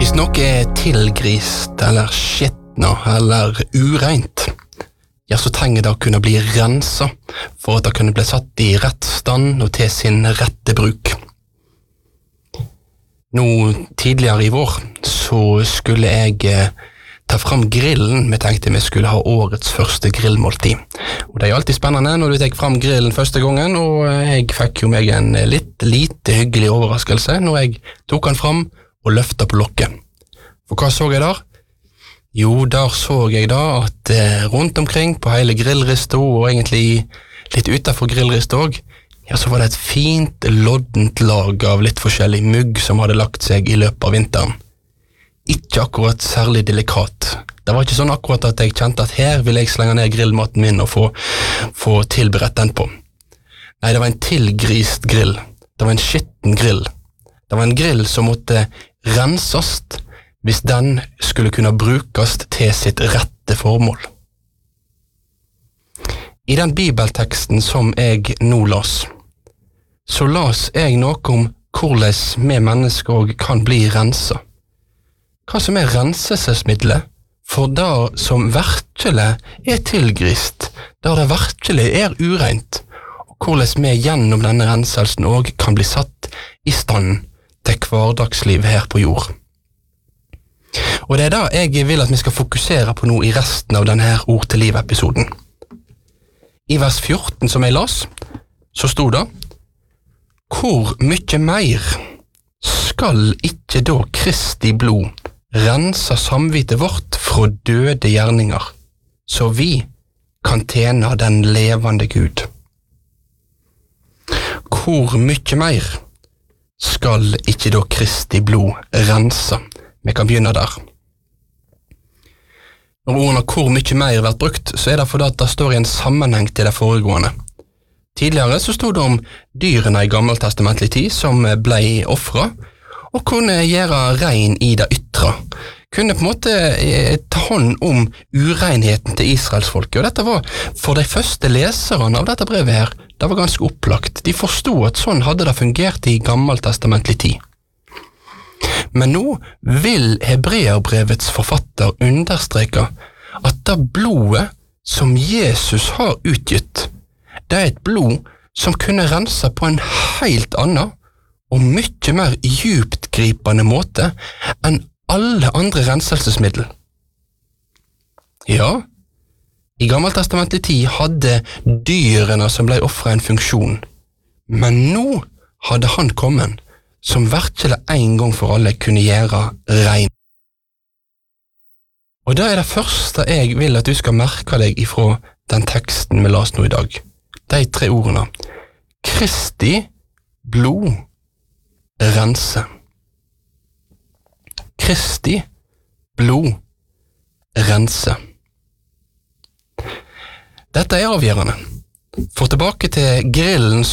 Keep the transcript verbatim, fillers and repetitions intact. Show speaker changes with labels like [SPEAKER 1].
[SPEAKER 1] Hvis noe er tilgrist, eller skitna, eller ureint, ja, så trenger det å kunne bli renset, for at det kunne bli satt i rett stand og til sin rette bruk. Nå, tidligere i vår, så skulle jeg eh, ta fram grillen. Vi tenkte vi skulle ha årets første grillmåltid. Og det er alltid spennende når du tar fram grillen første gangen, og jeg fikk jo meg en litt lite hyggelig overraskelse når jeg tok den fram og løftet på lokket. For hva så jeg der? Jo, der så jeg da at eh, rundt omkring på hele grillrista, og egentlig litt utenfor grillrista også, ja, så var det et fint, loddent lag av litt forskjellig mugg som hadde lagt seg i løpet av vinteren. Ikke akkurat særlig delikat. Det var ikke sånn akkurat at jeg kjente at her vil jeg slenge ned grillmaten min og få, få tilberedt den på. Nei, det var en tilgrist grill. Det var en skitten grill. Det var en grill som måtte rensast hvis den skulle kunne brukes til sitt rette formål. I den bibelteksten som jeg nå las, så las jeg noe om hvordan vi mennesker også kan bli renset. Hva som er renselsesmiddelet for det som virkelig er tilgrist, det det virkelig er ureint, og hvordan vi gjennom denne renselsen også kan bli satt i stand til hverdagsliv her på jord. Og det er det jeg vil at vi skal fokusere på nå i resten av denne Ord til liv-episoden. I vers fjorten som jeg las, så stod det: Hvor mye mer skal ikke da Kristi blod rense samvittet vårt fra døde gjerninger, så vi kan tjene den levende Gud? Hvor mye mer skal ikke da Kristi blod rense? Vi kan begynne der. Når ordene hvor mye mer vært brukt, så er det fordi at det står i en sammenheng til det foregående. Tidligere så stod det om dyrene i gammeltestamentlig tid som ble offret, og kunne gjøre rein i det ytre. Kunne på en måte ta hånd om urenheten til Israelsfolket, og dette var for de første leserne av dette brevet her, det var ganske opplagt. De forstod at sånn hadde det fungert i gammeltestamentlig tid. Men nå vil Hebreerbrevets forfatter understreke at det blodet som Jesus har utgitt, det er et blod som kunne rense på en helt annen og mye mer djuptgripende måte enn alle andre renselsesmiddel. Ja, i gammeltestamentlig tid hadde dyrene som ble offret en funksjon, men nå hadde han kommet som virkelig en gang for alle kunne gjøre rein. Og det er det første jeg vil at du skal merke deg ifra den teksten vi las nå i dag. De tre ordene: Kristi blod rense. Kristi blod rense. Dette er avgjørende. For tilbake til grillen